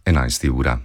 11. ura.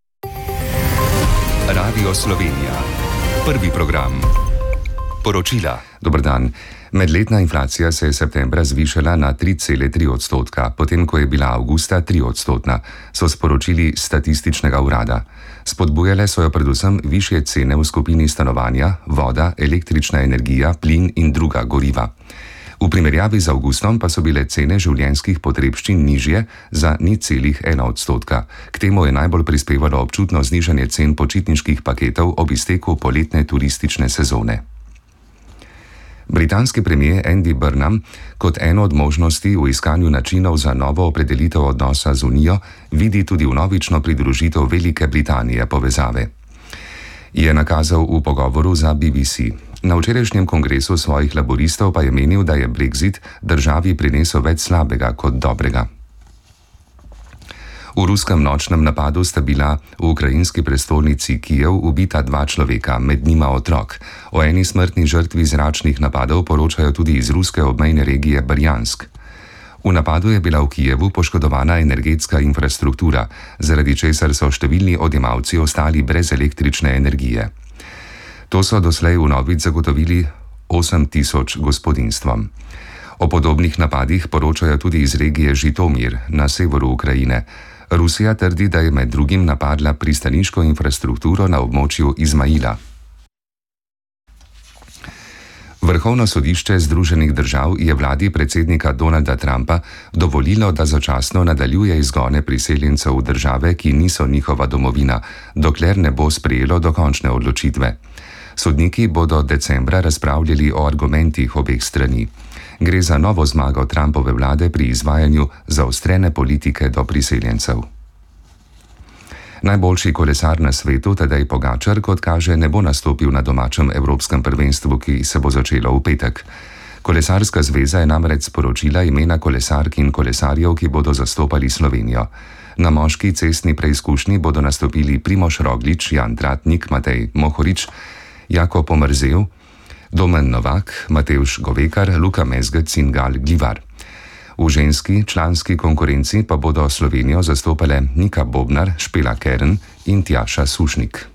Radio Slovenija. Prvi program. Poročila. Dober dan. Medletna inflacija se je septembra zvišala na 3,3 odstotka, potem ko je bila avgusta 3 odstotna, so sporočili statističnega urada. Spodbujale so jo predvsem višje cene v skupini stanovanja, voda, električna energija, plin in druga goriva. V primerjavi z avgustom pa so bile cene življenjskih potrebščin nižje za 0,1 odstotka. K temu je najbolj prispevalo občutno znižanje cen počitniških paketov ob izteku poletne turistične sezone. Britanski premier Andy Burnham kot eno od možnosti v iskanju načinov za novo opredelitev odnosa z Unijo vidi tudi vnovično pridružitev Velike Britanije povezave. Je nakazal v pogovoru za BBC. Na včerajšnjem kongresu svojih laboristov pa je menil, da je Brexit državi prinesel več slabega kot dobrega. V ruskem nočnem napadu sta bila v ukrajinski prestolnici Kijev ubita 2 človeka, med njima otrok. O eni smrtni žrtvi zračnih napadov poročajo tudi iz ruske obmejne regije Brjansk. V napadu je bila v Kijevu poškodovana energetska infrastruktura, zaradi česar so številni odjemalci ostali brez električne energije. To so doslej vnovič zagotovili 8.000 gospodinjstvom. O podobnih napadih poročajo tudi iz regije Žitomir na severu Ukrajine. Rusija trdi, da je med drugim napadla pristaniško infrastrukturo na območju Izmaila. Vrhovno sodišče Združenih držav je vladi predsednika Donalda Trumpa dovolilo, da začasno nadaljuje izgone priseljencev v države, ki niso njihova domovina, dokler ne bo sprejelo dokončne odločitve. Sodniki bodo decembra razpravljali o argumentih obeh strani. Gre za novo zmago Trumpove vlade pri izvajanju zaostrene politike do priseljencev. Najboljši kolesar na svetu, Tadej Pogačar, kot kaže, ne bo nastopil na domačem evropskem prvenstvu, ki se bo začelo v petek. Kolesarska zveza je namreč sporočila imena kolesark in kolesarjev, ki bodo zastopali Slovenijo. Na moški cestni preizkušnji bodo nastopili Primož Roglič, Jan Tratnik, Matej Mohorič, Jako Pomrzel, Domen Novak, Matevž Govekar, Luka Mezgec in Gal Glivar. V ženski članski konkurenci pa bodo Slovenijo zastopale Nika Bobnar, Špela Kern in Tjaša Sušnik.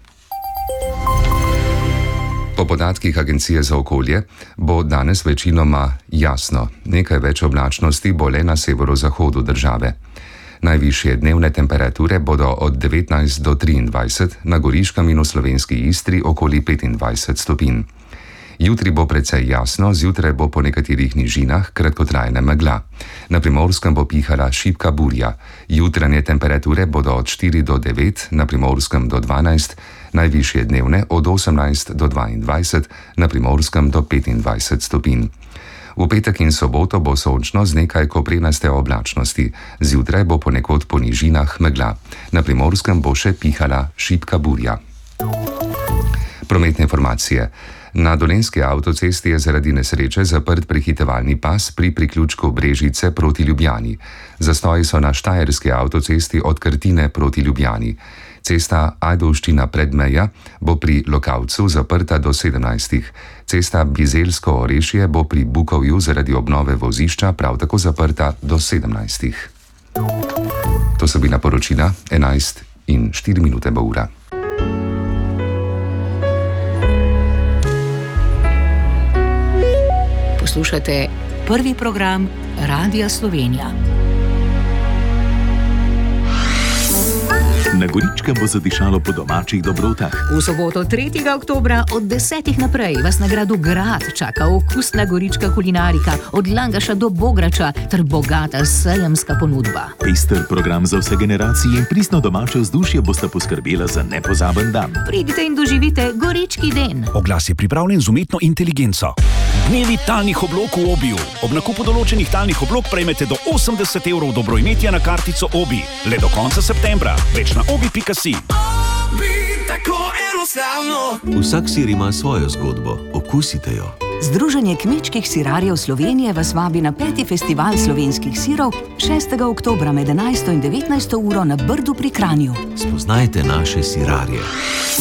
Po podatkih Agencije za okolje bo danes večinoma jasno, nekaj več oblačnosti bo le na severozahodu države. Najvišje dnevne temperature bodo od 19 do 23, na Goriškem in v slovenski Istri okoli 25 stopinj. Jutri bo precej jasno, zjutraj bo po nekaterih nižinah kratkotrajna megla. Na Primorskem bo pihala šibka burja. Jutranje temperature bodo od 4 do 9, na Primorskem do 12, najvišje dnevne od 18 do 22, na Primorskem do 25 stopinj. V petek in soboto bo sončno z nekaj koprenaste oblačnosti. Zjutraj bo ponekod po nižinah megla. Na Primorskem bo še pihala šibka burja. Prometne informacije. Na Dolenjski avtocesti je zaradi nesreče zaprt prehitevalni pas pri priključku Brežice proti Ljubljani. Zastoji so na Štajerski avtocesti od Krtine proti Ljubljani. Cesta Ajdovščina-Predmeja bo pri Lokavcu zaprta do 17. Cesta Bizeljsko-Orešje bo pri Bukovju zaradi obnove vozišča prav tako zaprta do 17. To so bila poročila, 11 in 4 minute bo ura. Poslušate prvi program Radia Slovenija. Na Goričkem bo zadišalo po domačih dobrotah. V soboto 3. oktobra od 10. naprej vas na gradu Grad čaka okusna gorička kulinarika od Langaša do Bograča ter bogata sejemska ponudba. Pester program za vse generacije in pristno domače vzdušje bosta poskrbela za nepozaben dan. Pridite in doživite Gorički den. Oglas je pripravljen z umetno inteligenco. Dnevi talnih oblog v Obiju. Ob nakupu določenih talnih oblog prejmete do 80 evrov dobroimetja na kartico Obi. Le do konca septembra. Več na obi.si. Vsak sir ima svojo zgodbo. Okusite jo. Združenje kmečkih sirarjev Slovenije vas vabi na 5. festival slovenskih sirov 6. oktobra med 11. in 19. uro na Brdu pri Kranju. Spoznajte naše sirarje.